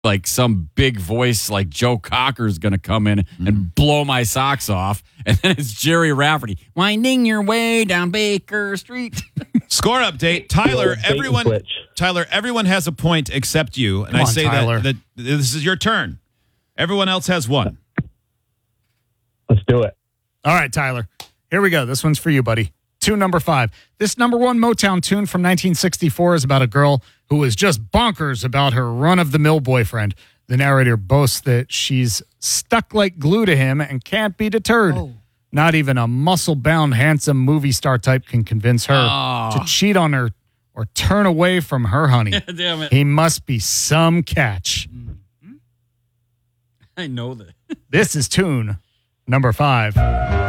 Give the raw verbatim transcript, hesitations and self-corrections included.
like some big voice like Joe Cocker is going to come in mm-hmm. and blow my socks off. And then it's Jerry Rafferty winding your way down Baker Street. Score update. Tyler, everyone Tyler, everyone has a point except you. And Come I on, say Tyler. that, that this is your turn. Everyone else has one. Let's do it. All right, Tyler. Here we go. This one's for you, buddy. Tune number five. This number one Motown tune from nineteen sixty-four is about a girl who was just bonkers about her run-of-the-mill boyfriend. The narrator boasts that she's stuck like glue to him and can't be deterred. Oh. Not even a muscle-bound, handsome movie star type can convince her oh. to cheat on her or turn away from her honey. Damn it. He must be some catch. Mm-hmm. I know that. This is tune number five.